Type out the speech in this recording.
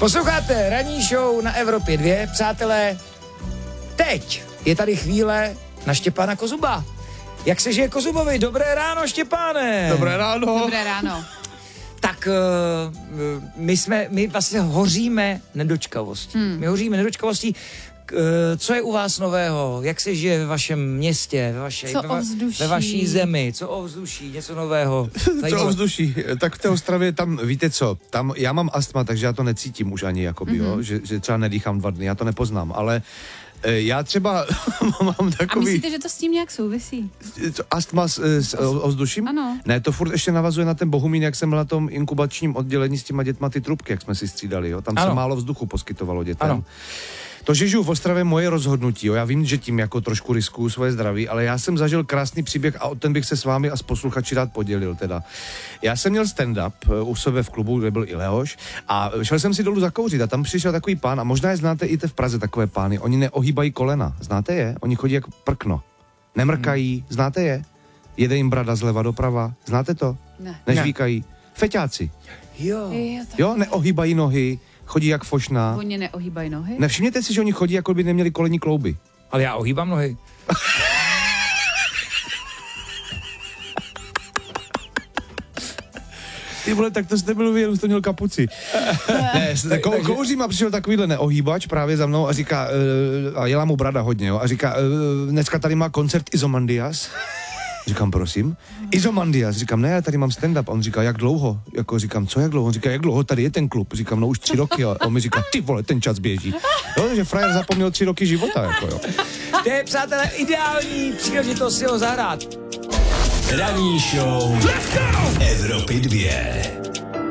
Posloucháte ranní show na Evropě 2, přátelé. Teď je tady chvíle na Štěpána Kozuba. Jak se žije Kozubovi? Dobré ráno, Štěpáne. Dobré ráno. Dobré ráno. Tak my vlastně hoříme nedočkavostí. My hoříme nedočkavostí. Co je u vás nového? Jak se žije ve vašem městě, ve vaší zemi? Co ovzduší? Něco nového? Co ovzduší? Tak v té Ostravě tam, víte co, tam já mám astma, takže já to necítím už ani, jakoby, jo, že třeba nedýchám 2 dny, já to nepoznám, ale já třeba mám takový... A myslíte, že to s tím nějak souvisí? Astma s ovzduším? Ano. Ne, to furt ještě navazuje na ten Bohumín, jak jsem byl na tom inkubačním oddělení s těma dětma, ty trubky, jak jsme si střídali, jo, tam se málo vzduchu poskytovalo dětem. Ano. To, že žiju v Ostravě, moje rozhodnutí, jo. Já vím, že tím jako trošku riskuju svoje zdraví, ale já jsem zažil krásný příběh a o ten bych se s vámi a s posluchači rád podělil teda. Já jsem měl stand-up u sebe v klubu, kde byl i Leoš, a šel jsem si dolů zakouřit a tam přišel takový pán, a možná je znáte i v Praze takové pány, oni neohýbají kolena, znáte je? Oni chodí jako prkno, nemrkají, znáte je? Jede jim brada zleva doprava, znáte to? Ne. Nežvíkají. Feťáci. Jo. Neohýbají nohy, chodí jak fošná. Oni neohýbají nohy? Nevšimněte si, že oni chodí, jako by neměli kolenní klouby. Ale já ohýbám nohy. Ty vole, tak to jste byl vy, jste měl kapuci. Ne, kouřím a přišel takovýhle neohýbač právě za mnou a říká, a jela mu brada hodně, jo, a říká, dneska tady má koncert Izomandias. Říkám, prosím. Izomandias, říkám, ne, já tady mám stand-up. A on říká, jak dlouho? Jako říkám, co jak dlouho? On říká, jak dlouho tady je ten klub? Říkám, no už 3 roky. A on mi říká, ty vole, ten čas běží. Jo, takže frajer zapomněl 3 roky života, jako jo. To je, přátelé, ideální příležitost si ho zahrát. Ranní show Evropy 2.